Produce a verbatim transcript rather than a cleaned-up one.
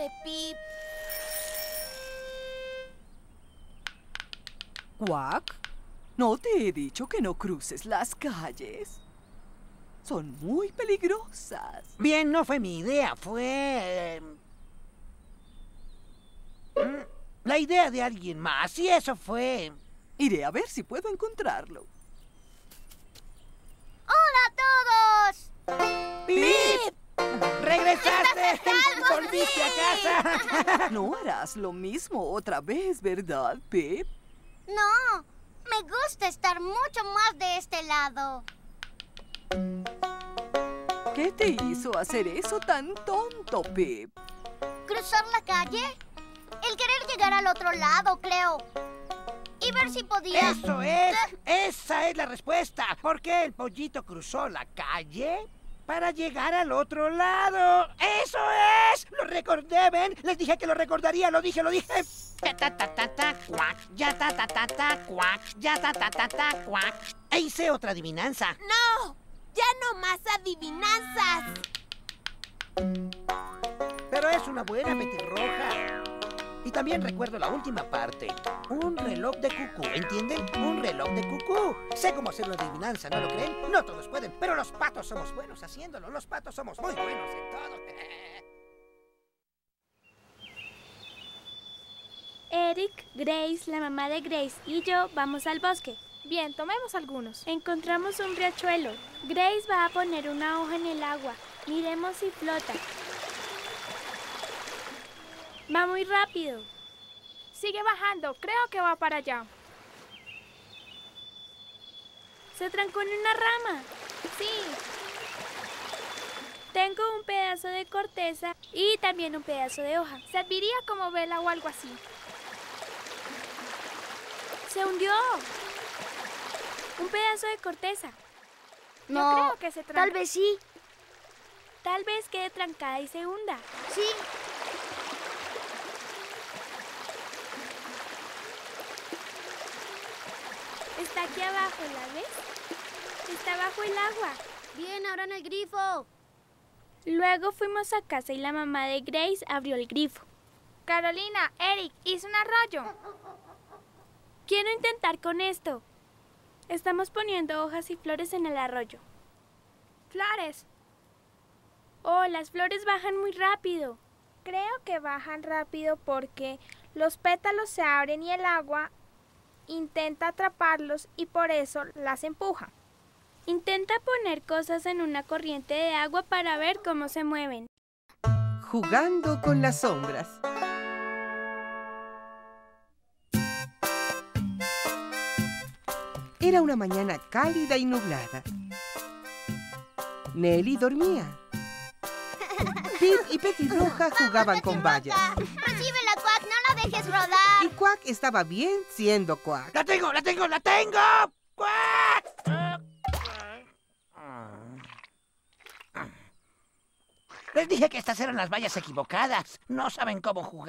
Pobre Pip. Quack, ¿no te he dicho que no cruces las calles? Son muy peligrosas. Bien, no fue mi idea, fue... eh, mm, la idea de alguien más, y eso fue... Iré a ver si puedo encontrarlo. ¡Hola a todos! ¡Pip! ¡Regresaste! ¡Volviste a casa! No harás lo mismo otra vez, ¿verdad, Pip? No, me gusta estar mucho más de este lado. ¿Qué te hizo hacer eso tan tonto, Pip? ¿Cruzar la calle? El querer llegar al otro lado, creo. Y ver si podía... ¡Eso es! ¡Esa es la respuesta! ¿Por qué el pollito cruzó la calle? Para llegar al otro lado. ¡Eso es! ¡Lo recordé, ven! Les dije que lo recordaría, lo dije, lo dije. Ya ta ta ta ta, cuac, ya ta ta ta ta, cuac, ya ta ta ta ta, cuac. E hice otra adivinanza. ¡No! ¡Ya no más adivinanzas! Pero es una buena petirroja. Y también recuerdo la última parte. Un reloj de cucú, ¿entienden? Un reloj de cucú. Sé cómo hacer una adivinanza, ¿no lo creen? No todos pueden, pero los patos somos buenos haciéndolo. Los patos somos muy buenos en todo. Eric, Grace, la mamá de Grace y yo vamos al bosque. Bien, tomemos algunos. Encontramos un riachuelo. Grace va a poner una hoja en el agua. Miremos si flota. Va muy rápido. Sigue bajando, creo que va para allá. Se trancó en una rama. Sí. Tengo un pedazo de corteza y también un pedazo de hoja. Serviría como vela o algo así. Se hundió. Un pedazo de corteza. No, Yo creo que se tranca. tal vez sí. Tal vez quede trancada y se hunda. Sí. Está aquí abajo, ¿la ves? Está bajo el agua. Bien, ahora en el grifo. Luego fuimos a casa y la mamá de Grace abrió el grifo. Carolina, Eric, hice un arroyo. Quiero intentar con esto. Estamos poniendo hojas y flores en el arroyo. Flores. Oh, las flores bajan muy rápido. Creo que bajan rápido porque los pétalos se abren y el agua intenta atraparlos y por eso las empuja. Intenta poner cosas en una corriente de agua para ver cómo se mueven. Jugando con las sombras. Era una mañana cálida y nublada. Nelly dormía. Pip y Petirroja jugaban con vallas. ¡Recíbela, Quack! ¡No la dejes rodar! Y Quack estaba bien siendo Quack. ¡La tengo, la tengo, la tengo! ¡Cuac! Les dije que estas eran las vallas equivocadas. No saben cómo jugar.